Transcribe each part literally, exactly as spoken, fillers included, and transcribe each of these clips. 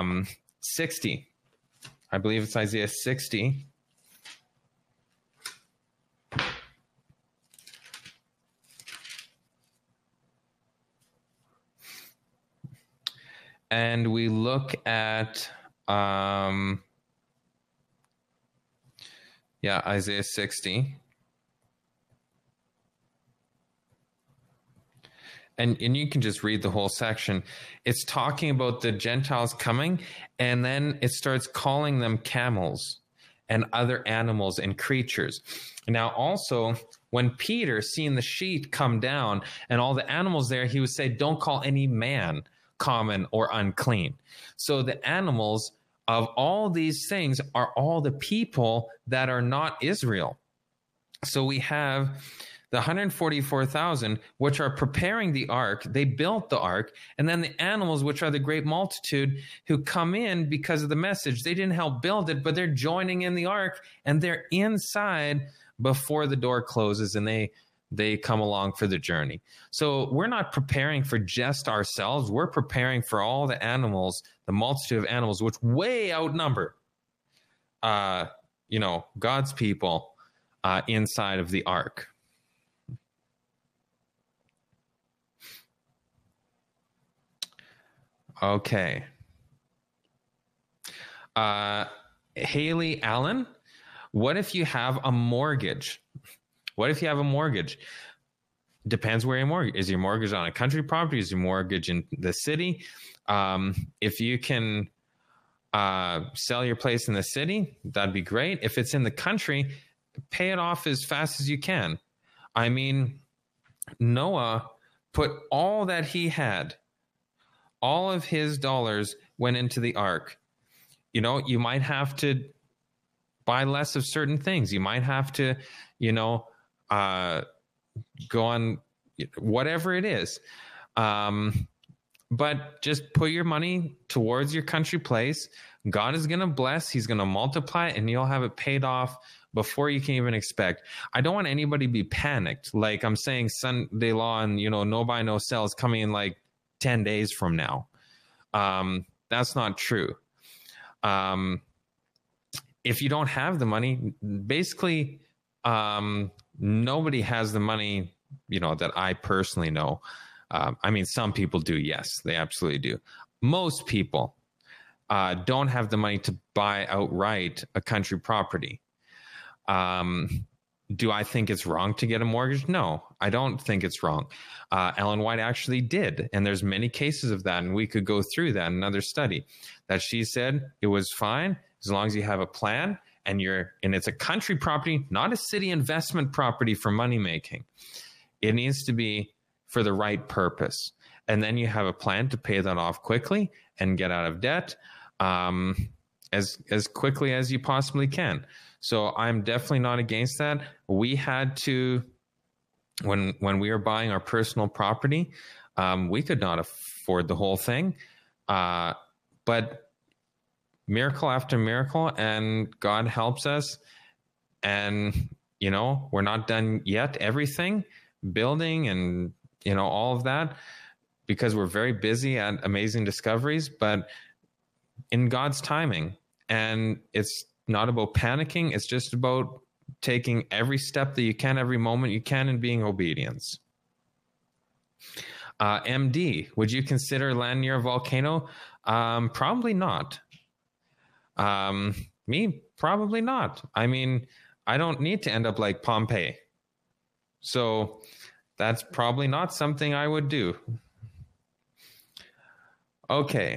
um, sixty. I believe it's Isaiah sixty. And we look at, um, yeah, Isaiah sixty. And, and you can just read the whole section. It's talking about the Gentiles coming, and then it starts calling them camels and other animals and creatures. Now, also, when Peter seen the sheet come down and all the animals there, he would say, don't call any man common or unclean. So the animals of all these things are all the people that are not Israel. So we have the one hundred forty-four thousand, which are preparing the ark. They built the ark. And then the animals, which are the great multitude, who come in because of the message. They didn't help build it, but they're joining in the ark, and they're inside before the door closes, and they they come along for the journey. So we're not preparing for just ourselves. We're preparing for all the animals, the multitude of animals, which way outnumber, uh, you know, God's people uh, inside of the ark. Okay. Uh, Haley Allen, what if you have a mortgage? What if you have a mortgage? Depends where your mortgage is. Your mortgage on a country property? Is your mortgage in the city? Um, if you can uh, sell your place in the city, that'd be great. If it's in the country, pay it off as fast as you can. I mean, Noah put all that he had, all of his dollars went into the ark. You know, you might have to buy less of certain things. You might have to, you know, uh, go on whatever it is. Um, but just put your money towards your country place. God is going to bless. He's going to multiply it, and you'll have it paid off before you can even expect. I don't want anybody to be panicked. Like I'm saying, Sunday law and, you know, no buy, no sell is coming in like ten days from now. Um, that's not true. Um, if you don't have the money, basically, um, nobody has the money, you know, that I personally know. Um, I mean, some people do. Yes, they absolutely do. Most people uh, don't have the money to buy outright a country property. Um, do I think it's wrong to get a mortgage? No, I don't think it's wrong. Uh, Ellen White actually did. And there's many cases of that. And we could go through that in another study that she said it was fine as long as you have a plan and you're, and it's a country property, not a city investment property for money making. It needs to be for the right purpose. And then you have a plan to pay that off quickly and get out of debt um, as, as quickly as you possibly can. So I'm definitely not against that. We had to, when when we were buying our personal property, um, we could not afford the whole thing. Uh, but miracle after miracle, and God helps us. And, you know, we're not done yet, everything, building and, you know, all of that, because we're very busy at Amazing Discoveries, but in God's timing. And it's not about panicking. It's just about taking every step that you can, every moment you can, and being obedience. Uh, M D, would you consider land near a volcano? Um, probably not. Um, me, probably not. I mean, I don't need to end up like Pompeii. So that's probably not something I would do. Okay.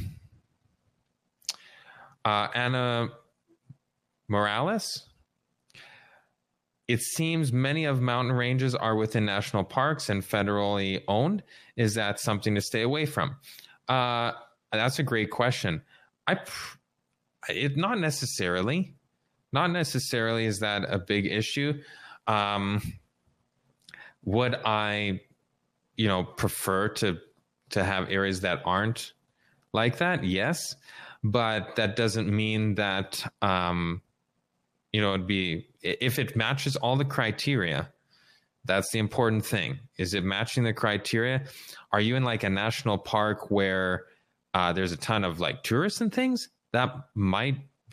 Uh, Anna Morales. It seems many of mountain ranges are within national parks and federally owned. Is that something to stay away from? Uh, that's a great question. I, it not necessarily, not necessarily is that a big issue. Um, would I, you know, prefer to to have areas that aren't like that? Yes, but that doesn't mean that. Um, You know, it'd be, if it matches all the criteria, that's the important thing. Is it matching the criteria? Are you in like a national park where uh, there's a ton of like tourists and things, that might